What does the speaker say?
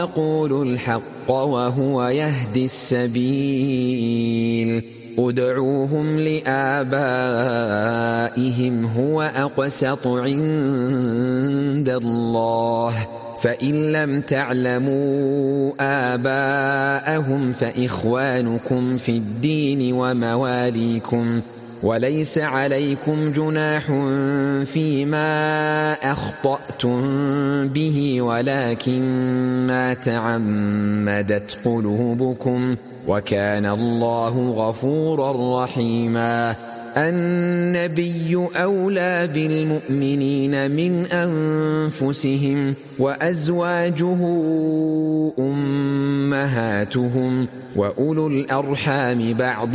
يقول الحق وهو يهدي السبيل ادعوهم لآبائهم هو أقسط عند الله فإن لم تعلموا آباءهم فإخوانكم في الدين ومواليكم وليس عليكم جناح فيما أخطأتم به ولكن ما تعمدت قلوبكم وكان الله غفورا رحيما. النبي أولى بالمؤمنين من أنفسهم وأزواجه أمهاتهم وأولو الأرحام بعض